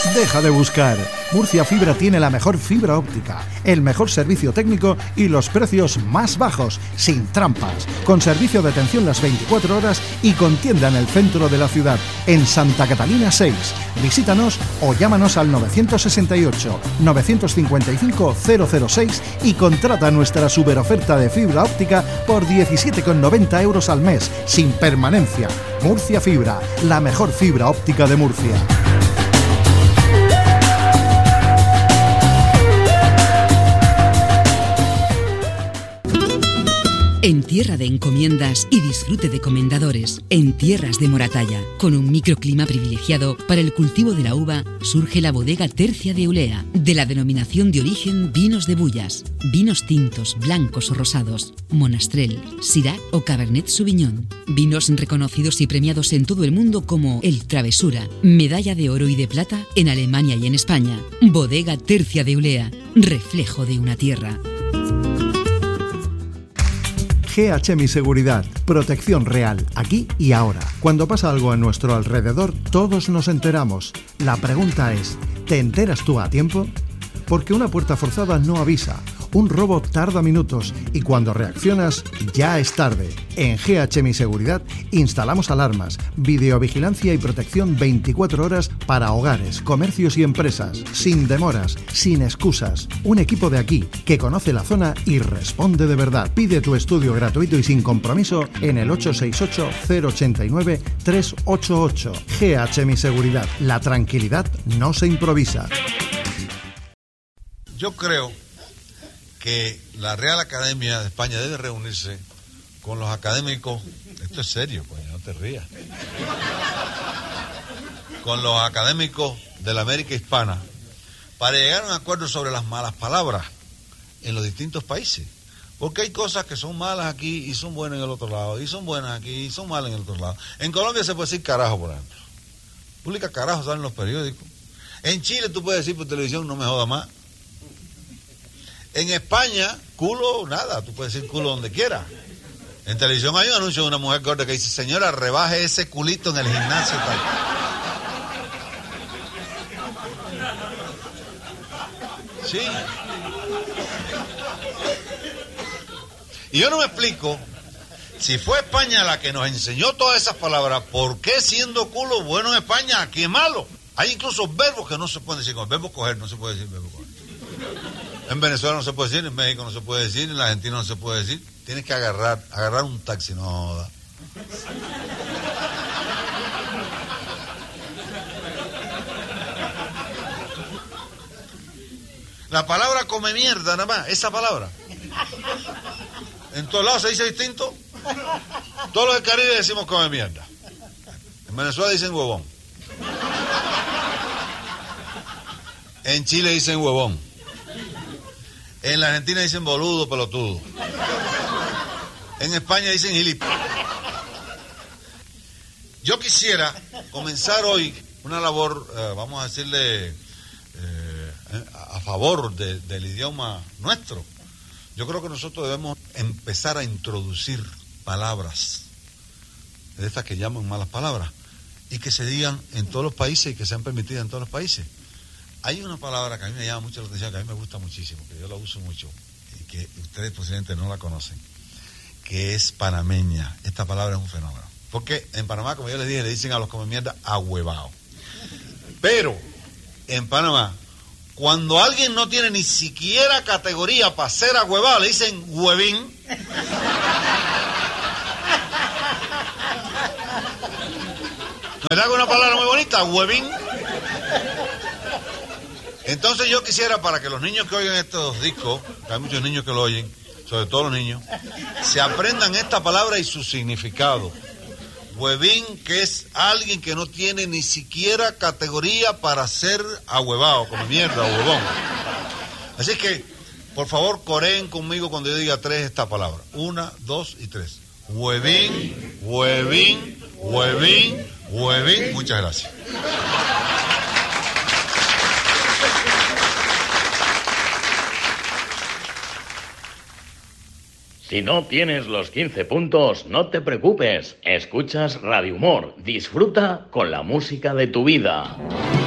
Deja de buscar. Murcia Fibra tiene la mejor fibra óptica, el mejor servicio técnico y los precios más bajos, sin trampas, con servicio de atención las 24 horas y con tienda en el centro de la ciudad, en Santa Catalina 6. Visítanos o llámanos al 968 955 006 y contrata nuestra superoferta de fibra óptica por 17,90 euros al mes, sin permanencia. Murcia Fibra, la mejor fibra óptica de Murcia. En tierra de encomiendas y disfrute de comendadores, en tierras de Moratalla, con un microclima privilegiado para el cultivo de la uva, surge la bodega Tercia de Eulea, de la denominación de origen Vinos de Bullas, vinos tintos, blancos o rosados, Monastrell, Syrah o Cabernet Sauvignon, vinos reconocidos y premiados en todo el mundo como el Travesura, medalla de oro y de plata en Alemania y en España. Bodega Tercia de Eulea, reflejo de una tierra. GH Mi Seguridad, protección real, aquí y ahora. Cuando pasa algo a nuestro alrededor, todos nos enteramos. La pregunta es, ¿te enteras tú a tiempo? Porque una puerta forzada no avisa, un robo tarda minutos y cuando reaccionas ya es tarde. En GH Mi Seguridad instalamos alarmas, videovigilancia y protección 24 horas para hogares, comercios y empresas, sin demoras, sin excusas. Un equipo de aquí que conoce la zona y responde de verdad. Pide tu estudio gratuito y sin compromiso en el 868-089-388. GH Mi Seguridad. La tranquilidad no se improvisa. Yo creo que la Real Academia de España debe reunirse con los académicos, esto es serio, coño, no te rías, con los académicos de la América Hispana para llegar a un acuerdo sobre las malas palabras en los distintos países, porque hay cosas que son malas aquí y son buenas en el otro lado, y son buenas aquí y son malas en el otro lado. En Colombia se puede decir carajo, por ejemplo, publica carajo, salen en los periódicos. En Chile tú puedes decir por televisión, no me joda más. En España, culo, nada, tú puedes decir culo donde quieras. En televisión hay un anuncio de una mujer gorda que dice, señora, rebaje ese culito en el gimnasio. Sí. Y yo no me explico, si fue España la que nos enseñó todas esas palabras, ¿por qué siendo culo bueno en España, aquí es malo? Hay incluso verbos que no se pueden decir, con el verbo coger no se puede decir verbo coger. En Venezuela no se puede decir, en México no se puede decir, en la Argentina no se puede decir. Tienes que agarrar un taxi, no joda. La palabra come mierda, nada más, esa palabra. En todos lados se dice distinto. Todos los del Caribe decimos come mierda. En Venezuela dicen huevón. En Chile dicen huevón. En la Argentina dicen boludo, pelotudo. En España dicen gilipollas. Yo quisiera comenzar hoy una labor, vamos a decirle, a favor del idioma nuestro. Yo creo que nosotros debemos empezar a introducir palabras, de estas que llaman malas palabras, y que se digan en todos los países y que sean permitidas en todos los países. Hay una palabra que a mí me llama mucho la atención, que a mí me gusta muchísimo, que yo la uso mucho, y que ustedes posiblemente no la conocen, que es panameña. Esta palabra es un fenómeno. Porque en Panamá, como yo les dije, le dicen a los come mierda ahuevao. Pero en Panamá, cuando alguien no tiene ni siquiera categoría para ser ahuevao, le dicen huevín. ¿Verdad que una palabra muy bonita? Huevín. Entonces yo quisiera, para que los niños que oyen estos discos, que hay muchos niños que lo oyen, sobre todo los niños, se aprendan esta palabra y su significado. Huevín, que es alguien que no tiene ni siquiera categoría para ser ahuevado, como mierda, o huevón. Así que, por favor, coreen conmigo cuando yo diga 3 esta palabra. 1, 2 y 3. Huevín, huevín, huevín, huevín. Muchas gracias. Si no tienes los 15 puntos, no te preocupes. Escuchas Radio Humor. Disfruta con la música de tu vida.